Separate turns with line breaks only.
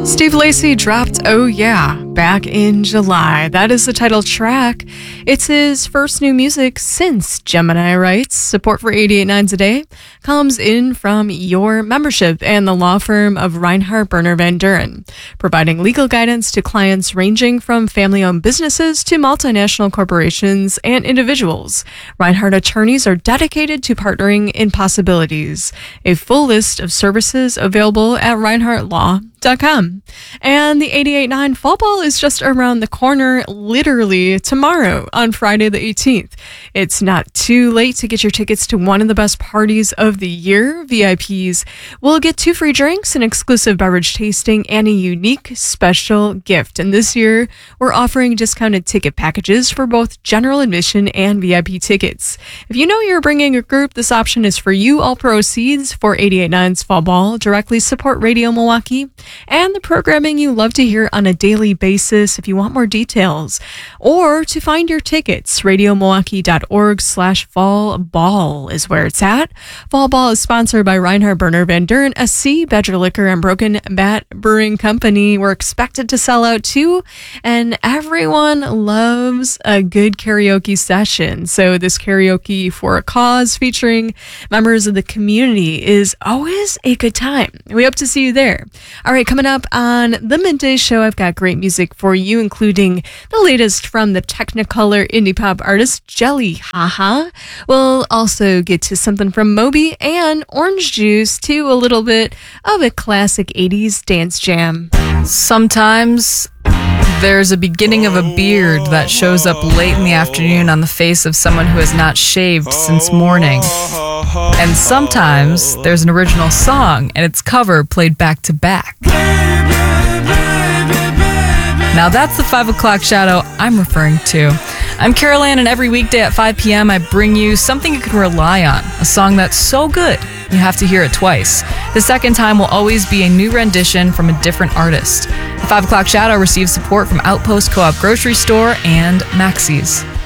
Steve Lacy dropped Oh Yeah back in July. That is the title track. It's his first new music since Gemini writes. Support for 88.9 Today comes in from your membership and the law firm of Reinhardt Berner Van Duren, providing legal guidance to clients ranging from family-owned businesses to multinational corporations and individuals. Reinhardt attorneys are dedicated to partnering in possibilities. A full list of services available at reinhardtlaw.com. And the 88.9 Fall Ball is just around the corner, literally tomorrow on Friday the 18th. It's not too late to get your tickets to one of the best parties of the year. VIPs will get 2 free drinks, an exclusive beverage tasting, and a unique special gift. And this year, we're offering discounted ticket packages for both general admission and VIP tickets. If you know you're bringing a group, this option is for you. All proceeds for 88.9's Fall Ball directly support Radio Milwaukee and the programming you love to hear on a daily basis. If you want more details or to find your tickets, radiomilwaukee.org/fallball is where it's at. Fall Ball is sponsored by Reinhardt Berner Van Duren, SC, Badger Liquor, and Broken Bat Brewing Company. We're expected to sell out too, and everyone loves a good karaoke session. So this karaoke for a cause featuring members of the community is always a good time. We hope to see you there. All right, coming up on the Midday Show, I've got great music for you, including the latest from the Technicolor indie pop artist Jelly Haha. We'll also get to something from Moby and Orange Juice, to a little bit of a classic 80s dance jam.
Sometimes there's a beginning of a beard that shows up late in the afternoon on the face of someone who has not shaved since morning. And sometimes there's an original song and its cover played back to back. Now that's the 5 o'clock shadow I'm referring to. I'm Carol Ann, and every weekday at 5 p.m. I bring you something you can rely on, a song that's so good you have to hear it twice. The second time will always be a new rendition from a different artist. The 5 o'clock shadow receives support from Outpost Co-op Grocery Store and Maxey's.